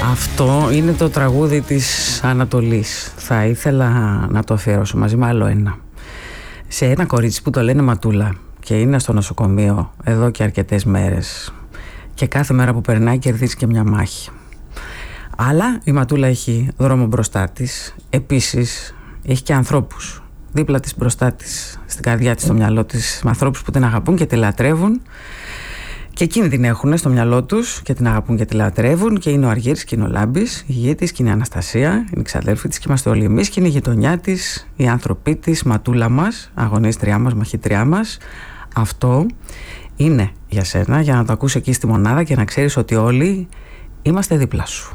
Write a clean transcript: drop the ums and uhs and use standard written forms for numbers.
Αυτό είναι το τραγούδι της Ανατολής. Θα ήθελα να το αφιερώσω μαζί με άλλο ένα. Σε ένα κορίτσι που το λένε Ματούλα και είναι στο νοσοκομείο εδώ και αρκετές μέρες. Και κάθε μέρα που περνάει κερδίζει και μια μάχη. Αλλά η Ματούλα έχει δρόμο μπροστά της. Επίσης έχει και ανθρώπους δίπλα της, μπροστά της, στην καρδιά της, στο μυαλό της, με ανθρώπους που την αγαπούν και τη λατρεύουν. Και εκείνοι την έχουν στο μυαλό τους και την αγαπούν και τη λατρεύουν. Και είναι ο Αργύρης και είναι ο Λάμπης, η γη της και είναι η Αναστασία, είναι η ξαδέρφη της και είμαστε όλοι εμείς. Και είναι η γειτονιά της, οι άνθρωποι της, Ματούλα μας, αγωνίστριά μας, μαχητριά μας. Αυτό είναι για σένα, για να το ακούσει εκεί στη μονάδα και να ξέρεις ότι όλοι είμαστε δίπλα σου.